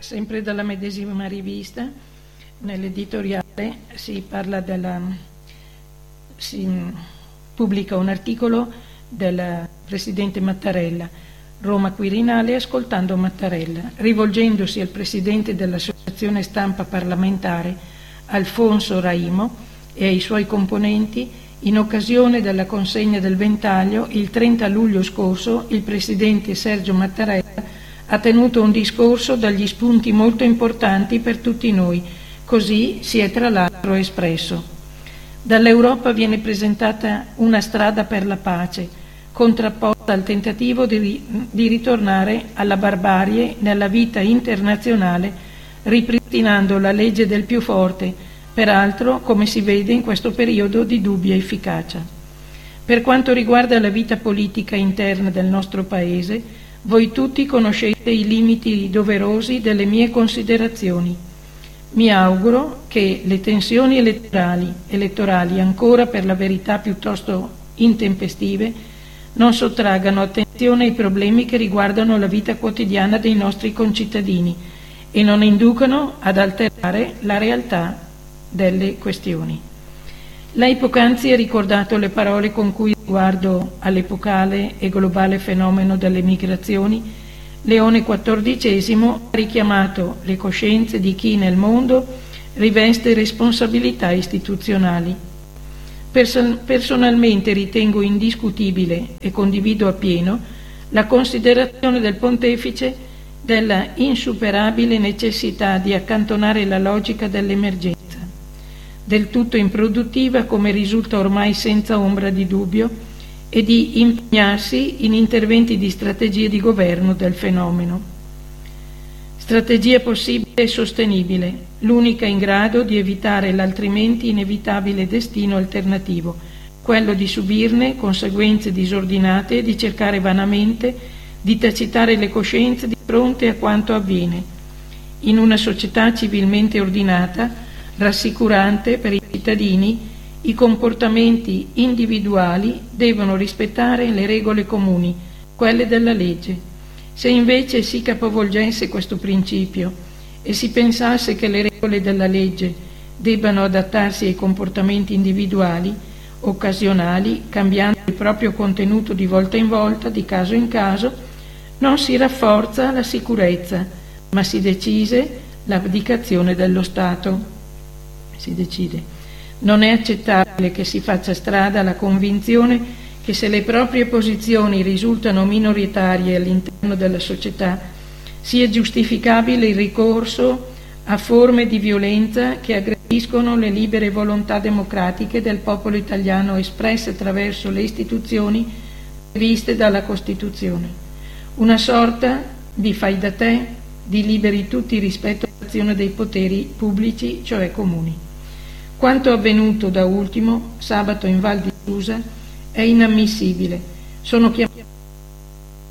Sempre dalla medesima rivista, nell'editoriale si pubblica un articolo del presidente Mattarella, Roma Quirinale ascoltando Mattarella, rivolgendosi al presidente dell'Associazione Stampa Parlamentare, Alfonso Raimo, e ai suoi componenti. In occasione della consegna del ventaglio, il 30 luglio scorso, il presidente Sergio Mattarella ha tenuto un discorso dagli spunti molto importanti per tutti noi, così si è tra l'altro espresso. Dall'Europa viene presentata una strada per la pace, contrapposta al tentativo di ritornare alla barbarie nella vita internazionale, ripristinando la legge del più forte, peraltro, come si vede in questo periodo, di dubbia efficacia. Per quanto riguarda la vita politica interna del nostro Paese, voi tutti conoscete i limiti doverosi delle mie considerazioni. Mi auguro che le tensioni elettorali ancora per la verità piuttosto intempestive non sottraggano attenzione ai problemi che riguardano la vita quotidiana dei nostri concittadini e non inducano ad alterare la realtà delle questioni. Lei poc'anzi ha ricordato le parole con cui, riguardo all'epocale e globale fenomeno delle migrazioni, Leone XIV ha richiamato le coscienze di chi nel mondo riveste responsabilità istituzionali. Personalmente ritengo indiscutibile e condivido appieno la considerazione del Pontefice della insuperabile necessità di accantonare la logica dell'emergenza, del tutto improduttiva come risulta ormai senza ombra di dubbio, e di impegnarsi in interventi di strategia di governo del fenomeno. Strategia possibile e sostenibile, l'unica in grado di evitare l'altrimenti inevitabile destino alternativo, quello di subirne conseguenze disordinate e di cercare vanamente di tacitare le coscienze di fronte a quanto avviene. In una società civilmente ordinata, rassicurante per i cittadini, i comportamenti individuali devono rispettare le regole comuni, quelle della legge. Se invece si capovolgesse questo principio e si pensasse che le regole della legge debbano adattarsi ai comportamenti individuali, occasionali, cambiando il proprio contenuto di volta in volta, di caso in caso, non si rafforza la sicurezza, ma si decide l'abdicazione dello Stato. Si decide. Non è accettabile che si faccia strada la convinzione che se le proprie posizioni risultano minoritarie all'interno della società, sia giustificabile il ricorso a forme di violenza che aggrediscono le libere volontà democratiche del popolo italiano espresse attraverso le istituzioni previste dalla Costituzione. Una sorta di fai da te, di liberi tutti rispetto all'azione dei poteri pubblici, cioè comuni. Quanto avvenuto da ultimo, sabato in Val di Susa, è inammissibile. Sono chiamato